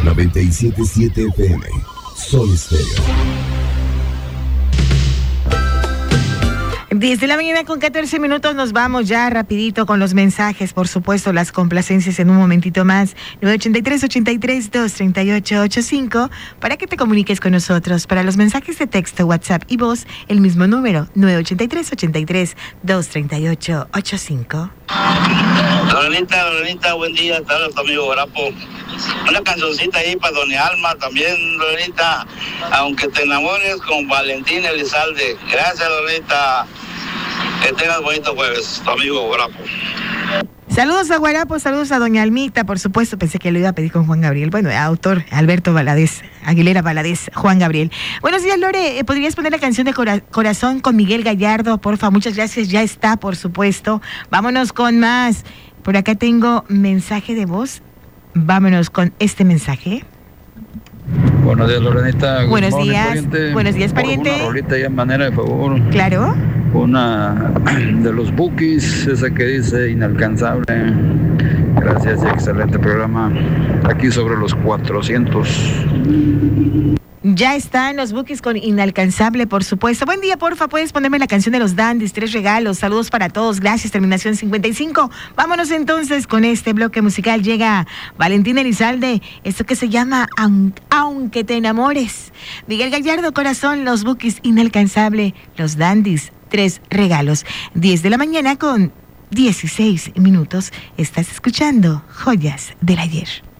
97.7 FM. Sol Estéreo. 10 de la mañana con 14 minutos, nos vamos ya rapidito con los mensajes, por supuesto, las complacencias en un momentito más. 983-83-238-85 para que te comuniques con nosotros. Para los mensajes de texto, WhatsApp y voz, el mismo número, 983-83-238-85. Lorenita, buen día, te habla tu amigo Guarapo. Una cancioncita ahí para Doña Alma también, Lorenita, aunque te enamores con Valentín Elizalde. Gracias, Lorenita. Que tengas bonito jueves, tu amigo Guarapo. Saludos a Guarapo, saludos a Doña Almita, por supuesto, pensé que lo iba a pedir con Juan Gabriel. Bueno, autor Alberto Valadez, Aguilera Valadez, Juan Gabriel. Buenos días, Lore, ¿podrías poner la canción de Corazón con Miguel Gallardo? Porfa, muchas gracias, ya está, por supuesto. Vámonos con más. Por acá tengo mensaje de voz. Vámonos con este mensaje. Buenos días, Lorenita. Buenos días, pariente. Una rolita ya en manera de favor. Claro. Una de los Bukis, esa que dice Inalcanzable. Gracias y excelente programa. Aquí sobre los 400. Ya están los Bukis con Inalcanzable, por supuesto. Buen día, porfa, puedes ponerme la canción de los Dandys, 3 regalos, saludos para todos, gracias, terminación 55. Vámonos entonces con este bloque musical. Llega Valentín Elizalde, esto que se llama Aunque te enamores. Miguel Gallardo, Corazón, los Bukis, Inalcanzable, los Dandys, 3 regalos. 10 de la mañana con 16 minutos. Estás escuchando Joyas del Ayer.